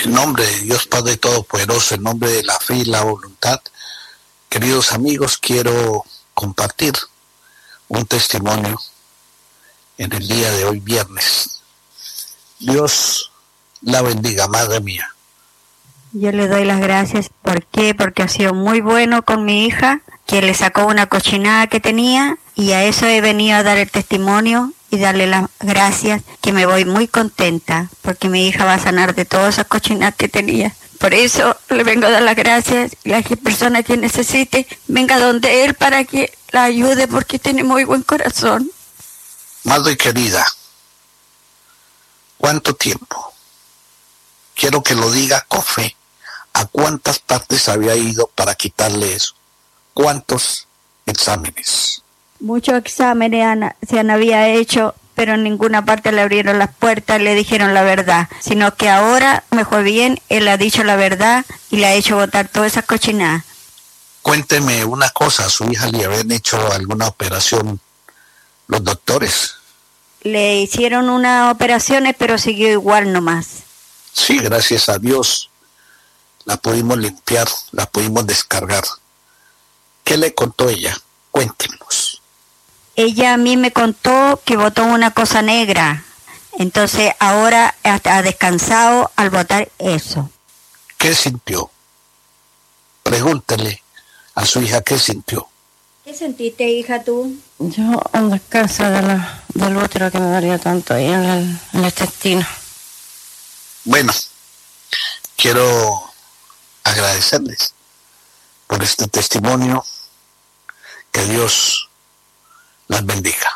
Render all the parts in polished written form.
En nombre de Dios Padre Todopoderoso, en nombre de la fe y la voluntad, queridos amigos, quiero compartir un testimonio en el día de hoy, viernes. Dios la bendiga, madre mía. Yo le doy las gracias. ¿Por qué? Porque ha sido muy bueno con mi hija, que le sacó una cochinada que tenía, y a eso he venido a dar el testimonio y darle las gracias, que me voy muy contenta, porque mi hija va a sanar de todas esas cochinadas que tenía. Por eso le vengo a dar las gracias, y a la persona que necesite, venga donde él para que la ayude, porque tiene muy buen corazón. Madre querida, ¿cuánto tiempo? Quiero que lo diga con fe. ¿A cuántas partes había ido para quitarle eso? ¿Cuántos exámenes? Muchos exámenes se había hecho, pero en ninguna parte le abrieron las puertas, le dijeron la verdad. Sino que ahora me fue bien, él ha dicho la verdad y le ha hecho botar todas esas cochinadas. Cuénteme una cosa, ¿a su hija le habían hecho alguna operación los doctores? Le hicieron unas operaciones, pero siguió igual nomás. Sí, gracias a Dios la pudimos limpiar, la pudimos descargar. ¿Qué le contó ella? Cuéntenos. Ella a mí me contó que botó una cosa negra. Entonces ahora ha descansado al botar eso. ¿Qué sintió? Pregúntele a su hija qué sintió. ¿Qué sentiste, hija, tú? Yo en la casa del útero que me dolía tanto ahí en el intestino. Bueno, quiero agradecerles por este testimonio. Que Dios las bendiga.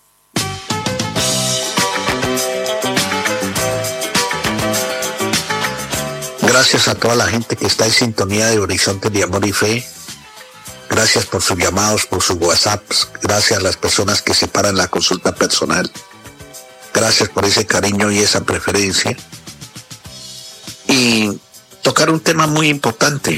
Gracias a toda la gente que está en sintonía de Horizonte de Amor y Fe. Gracias por sus llamados, por sus WhatsApps. Gracias a las personas que separan la consulta personal. Gracias por ese cariño y esa preferencia. Y tocar un tema muy importante.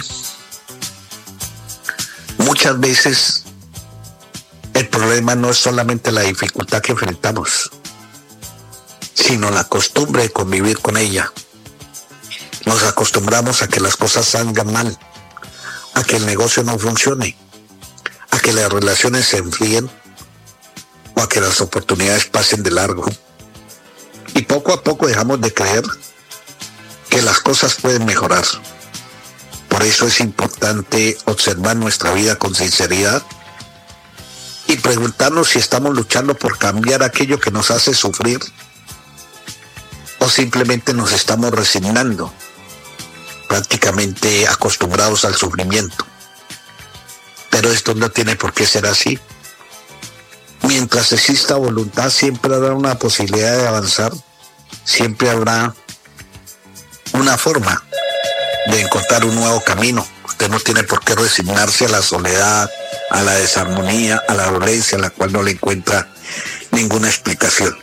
Muchas veces el problema no es solamente la dificultad que enfrentamos, sino la costumbre de convivir con ella. Nos acostumbramos a que las cosas salgan mal, a que el negocio no funcione, a que las relaciones se enfríen o a que las oportunidades pasen de largo. Y poco a poco dejamos de creer que las cosas pueden mejorar. Por eso es importante observar nuestra vida con sinceridad y preguntarnos si estamos luchando por cambiar aquello que nos hace sufrir o simplemente nos estamos resignando, prácticamente acostumbrados al sufrimiento. Pero esto no tiene por qué ser así. Mientras exista voluntad, siempre habrá una posibilidad de avanzar, siempre habrá una forma de encontrar un nuevo camino. Usted no tiene por qué resignarse a la soledad, a la desarmonía, a la violencia, a la cual no le encuentra ninguna explicación.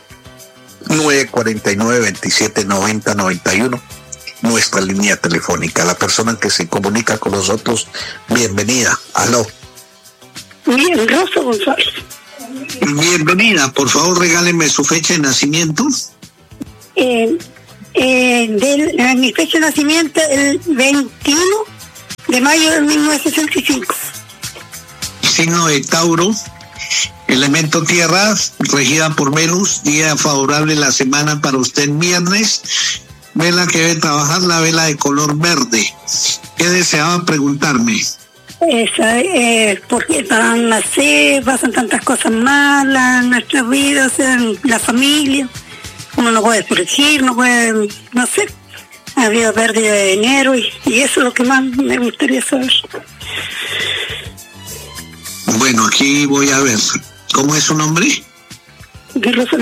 949-2790-91, nuestra línea telefónica. La persona que se comunica con nosotros, bienvenida. Aló. Bien, Rosa González. Bienvenida, por favor regáleme su fecha de nacimiento. Mi fecha de nacimiento el 21 de mayo de 1965. Signo de Tauro, elemento tierra, regida por Venus, día favorable la semana para usted viernes, vela que debe trabajar, la vela de color verde. ¿Qué deseaba preguntarme? Porque para nacer pasan tantas cosas malas en nuestra vida, o sea, en la familia, uno no puede surgir, no puede, no sé, ha habido pérdida de dinero y eso es lo que más me gustaría saber. Bueno, aquí voy a ver. ¿Cómo es su nombre? Rosa.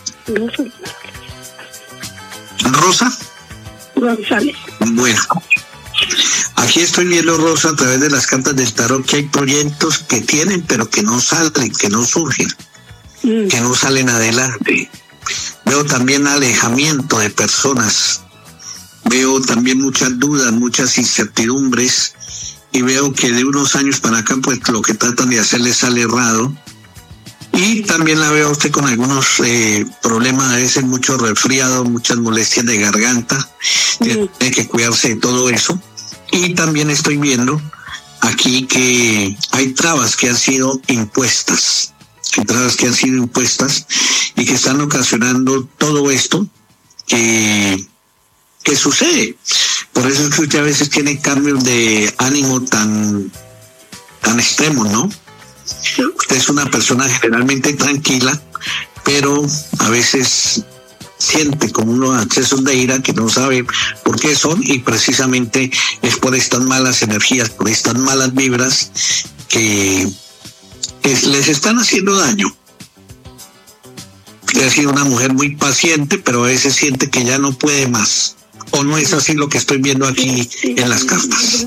¿Rosa? González. Bueno, aquí estoy viendo, Rosa, a través de las cartas del tarot, que hay proyectos que tienen, pero que no salen, que no surgen, que no salen adelante. Veo también alejamiento de personas. Veo también muchas dudas, muchas incertidumbres. Y veo que de unos años para acá, pues lo que tratan de hacer les sale errado. Y también la veo a usted con algunos problemas, a veces mucho resfriado, muchas molestias de garganta. tiene que cuidarse de todo eso. Y también estoy viendo aquí que hay trabas que han sido impuestas. Hay trabas que han sido impuestas y que están ocasionando todo esto que sucede. Por eso es que usted a veces tiene cambios de ánimo tan extremos, ¿no? Usted es una persona generalmente tranquila, pero a veces siente como unos accesos de ira que no sabe por qué son, y precisamente es por estas malas energías, por estas malas vibras que les están haciendo daño. Usted ha sido una mujer muy paciente, pero a veces siente que ya no puede más. ¿O no es así lo que estoy viendo aquí en las cartas?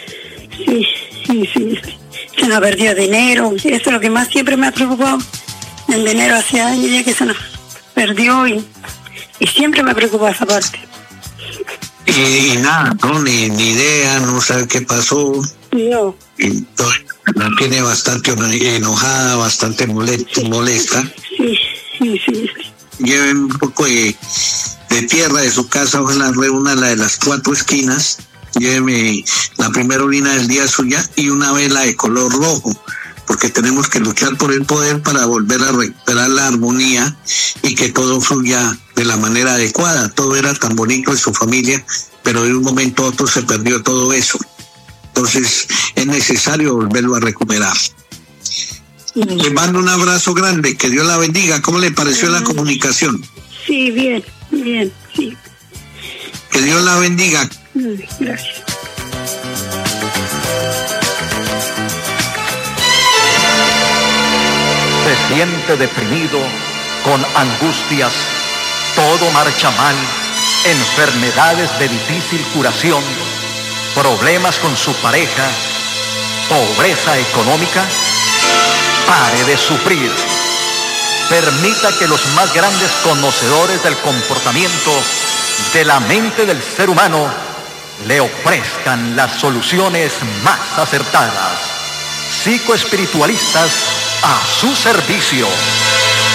Sí. Se nos perdió dinero. Eso es lo que más siempre me ha preocupado. El dinero hace años ya que se nos perdió y siempre me preocupa esa parte. Y nada, no, ni idea, no sabe qué pasó. No. La tiene bastante enojada, bastante molesta. Sí. Lleven un poco de tierra de su casa, ojalá reúna la de las 4 esquinas, lléveme la primera orina del día suya y una vela de color rojo, porque tenemos que luchar por el poder para volver a recuperar la armonía y que todo fluya de la manera adecuada. Todo era tan bonito en su familia, pero de un momento a otro se perdió todo eso. Entonces es necesario volverlo a recuperar. Le mando un abrazo grande, que Dios la bendiga. ¿Cómo le pareció la comunicación? Sí, bien, sí. Que Dios la bendiga. Gracias. Se siente deprimido, con angustias, todo marcha mal, enfermedades de difícil curación, problemas con su pareja, pobreza económica. Pare de sufrir. Permita que los más grandes conocedores del comportamiento de la mente del ser humano le ofrezcan las soluciones más acertadas. Psicoespiritualistas a su servicio.